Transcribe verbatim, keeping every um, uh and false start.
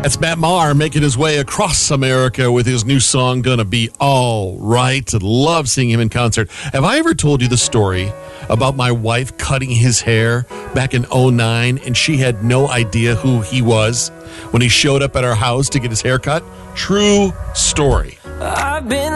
That's Matt Maher making his way across America with his new song, Gonna Be All Right. I love seeing him in concert. Have I ever told you the story about my wife cutting his hair back in oh nine, and she had no idea who he was when he showed up at our house to get his hair cut? True story. I've been